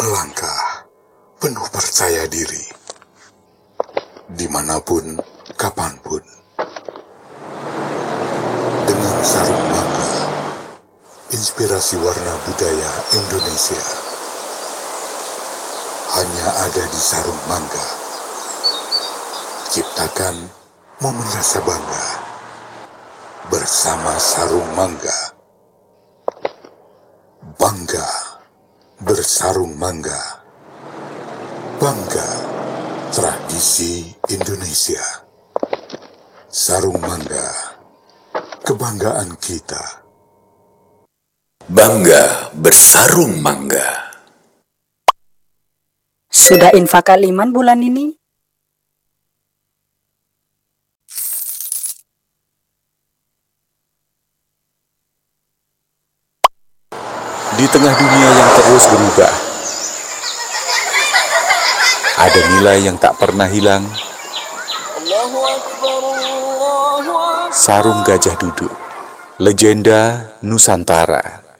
melangkah penuh percaya diri, dimanapun, kapanpun. Dengan sarung mangga, inspirasi warna budaya Indonesia hanya ada di sarung mangga. Ciptakan momen rasa bangga bersama sarung mangga. Bangga bersarung mangga. Bangga tradisi Indonesia. Sarung mangga, kebanggaan kita. Bangga bersarung mangga. Sudah infak Aliman bulan ini? Di tengah dunia yang terus berubah, ada nilai yang tak pernah hilang. Sarung Gajah Duduk, legenda Nusantara.